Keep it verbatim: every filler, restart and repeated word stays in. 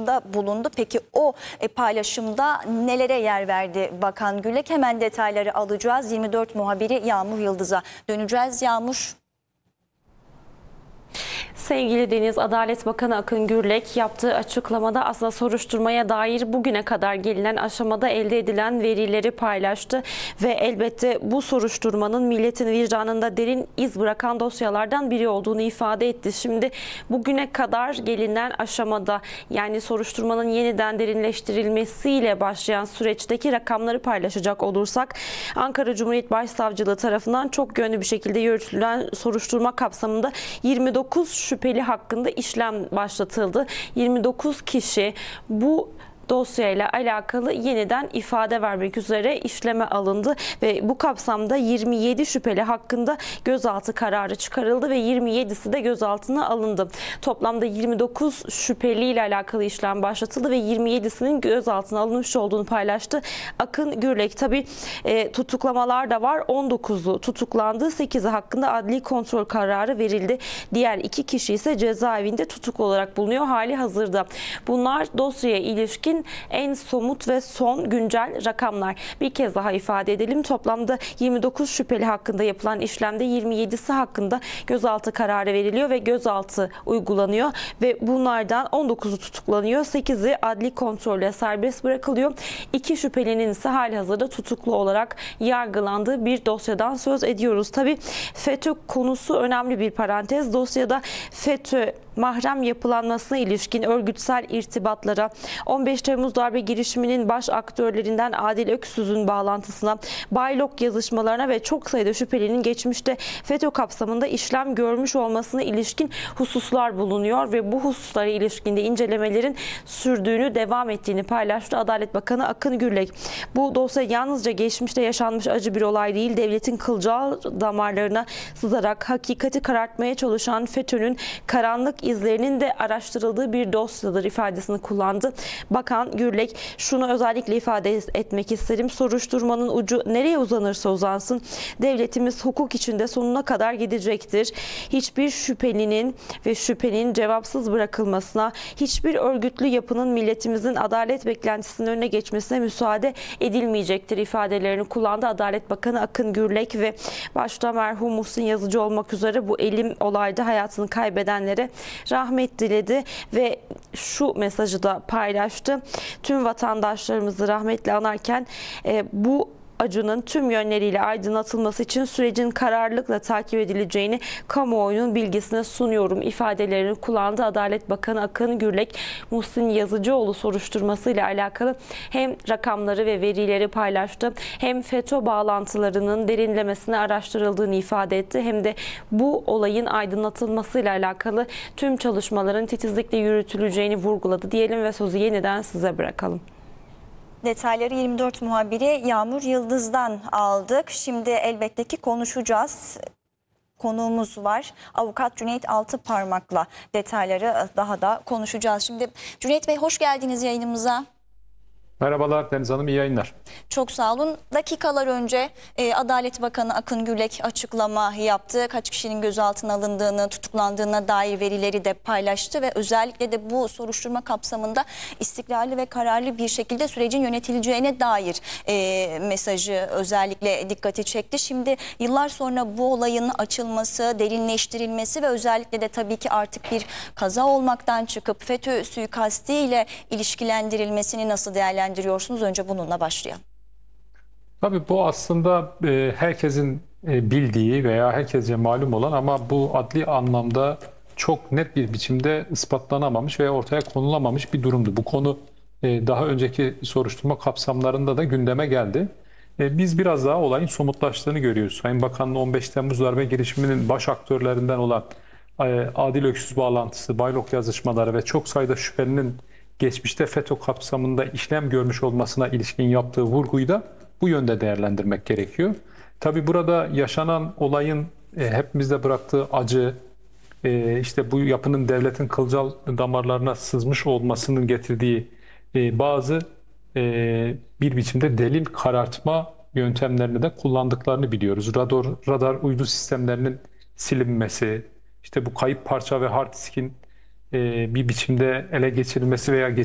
paylaşımda bulundu. Peki o e, paylaşımda nelere yer verdi Bakan Gürlek? Hemen detayları alacağız. yirmi dört muhabiri Yağmur Yıldız'a döneceğiz. Yağmur. Sevgili Deniz, Adalet Bakanı Akın Gürlek yaptığı açıklamada aslında soruşturmaya dair bugüne kadar gelinen aşamada elde edilen verileri paylaştı ve elbette bu soruşturmanın milletin vicdanında derin iz bırakan dosyalardan biri olduğunu ifade etti. Şimdi bugüne kadar gelinen aşamada, yani soruşturmanın yeniden derinleştirilmesiyle başlayan süreçteki rakamları paylaşacak olursak, Ankara Cumhuriyet Başsavcılığı tarafından çok yönlü bir şekilde yürütülen soruşturma kapsamında yirmi dokuz şüpheli hakkında işlem başlatıldı. yirmi dokuz kişi bu dosyayla alakalı yeniden ifade vermek üzere işleme alındı ve bu kapsamda yirmi yedi şüpheli hakkında gözaltı kararı çıkarıldı ve yirmi yedisi de gözaltına alındı. Toplamda yirmi dokuz şüpheliyle alakalı işlem başlatıldı ve yirmi yedisinin gözaltına alınmış olduğunu paylaştı Akın Gürlek. Tabii e, tutuklamalar da var. on dokuzu tutuklandı. sekizi hakkında adli kontrol kararı verildi. Diğer iki kişi ise cezaevinde tutuklu olarak bulunuyor hali hazırda. Bunlar dosyaya ilişkin en somut ve son güncel rakamlar. Bir kez daha ifade edelim. Toplamda yirmi dokuz şüpheli hakkında yapılan işlemde yirmi yedisi hakkında gözaltı kararı veriliyor ve gözaltı uygulanıyor ve bunlardan on dokuzu tutuklanıyor. sekizi adli kontrolle serbest bırakılıyor. iki şüphelinin ise halihazırda tutuklu olarak yargılandığı bir dosyadan söz ediyoruz. Tabii FETÖ konusu önemli bir parantez. Dosyada FETÖ mahrem yapılanmasına ilişkin örgütsel irtibatlara, on beş Temmuz darbe girişiminin baş aktörlerinden Adil Öksüz'ün bağlantısına, Baylok yazışmalarına ve çok sayıda şüphelinin geçmişte FETÖ kapsamında işlem görmüş olmasına ilişkin hususlar bulunuyor ve bu hususlara ilişkinde incelemelerin sürdüğünü, devam ettiğini paylaştı Adalet Bakanı Akın Gürlek. Bu dosya yalnızca geçmişte yaşanmış acı bir olay değil, devletin kılcal damarlarına sızarak hakikati karartmaya çalışan FETÖ'nün karanlık izlerinin de araştırıldığı bir dosyadır ifadesini kullandı. Bakan Gürlek şunu özellikle ifade etmek isterim. Soruşturmanın ucu nereye uzanırsa uzansın devletimiz hukuk içinde sonuna kadar gidecektir. Hiçbir şüphelinin ve şüphenin cevapsız bırakılmasına, hiçbir örgütlü yapının milletimizin adalet beklentisinin önüne geçmesine müsaade edilmeyecektir ifadelerini kullandı Adalet Bakanı Akın Gürlek ve başta merhum Muhsin Yazıcı olmak üzere bu elim olayda hayatını kaybedenlere rahmet diledi ve şu mesajı da paylaştı. Tüm vatandaşlarımızı rahmetle anarken e, bu acının tüm yönleriyle aydınlatılması için sürecin kararlılıkla takip edileceğini kamuoyunun bilgisine sunuyorum ifadelerini kullandı Adalet Bakanı Akın Gürlek. Muhsin Yazıcıoğlu soruşturması ile alakalı hem rakamları ve verileri paylaştı, hem FETÖ bağlantılarının derinlemesine araştırıldığını ifade etti, hem de bu olayın aydınlatılması ile alakalı tüm çalışmaların titizlikle yürütüleceğini vurguladı diyelim ve sözü yeniden size bırakalım. Detayları yirmi dört muhabiri Yağmur Yıldız'dan aldık. Şimdi elbette ki konuşacağız. Konuğumuz var. Avukat Cüneyt Altıparmak'la detayları daha da konuşacağız. Şimdi Cüneyt Bey, hoş geldiniz yayınımıza. Merhabalar Deniz Hanım, iyi yayınlar. Çok sağ olun. Dakikalar önce e, Adalet Bakanı Akın Gürlek açıklama yaptı. Kaç kişinin gözaltına alındığını, tutuklandığına dair verileri de paylaştı ve özellikle de bu soruşturma kapsamında istikrarlı ve kararlı bir şekilde sürecin yönetileceğine dair e, mesajı özellikle dikkati çekti. Şimdi yıllar sonra bu olayın açılması, derinleştirilmesi ve özellikle de tabii ki artık bir kaza olmaktan çıkıp FETÖ suikastiyle ilişkilendirilmesini nasıl değerlendiriyorsunuz? Önce bununla başlayalım. Tabii bu aslında e, herkesin e, bildiği veya herkese malum olan ama bu adli anlamda çok net bir biçimde ispatlanamamış veya ortaya konulamamış bir durumdu. Bu konu e, daha önceki soruşturma kapsamlarında da gündeme geldi. E, biz biraz daha olayın somutlaştığını görüyoruz. Sayın Bakan'ın on beş Temmuz darbe girişiminin baş aktörlerinden olan e, Adil Öksüz bağlantısı, Baylok yazışmaları ve çok sayıda şüphelinin geçmişte FETÖ kapsamında işlem görmüş olmasına ilişkin yaptığı vurguyu da bu yönde değerlendirmek gerekiyor. Tabii burada yaşanan olayın e, hepimizde bıraktığı acı, e, işte bu yapının devletin kılcal damarlarına sızmış olmasının getirdiği e, bazı e, bir biçimde delil karartma yöntemlerini de kullandıklarını biliyoruz. Radar, radar uydu sistemlerinin silinmesi, işte bu kayıp parça ve hard diskin bir biçimde ele geçirilmesi veya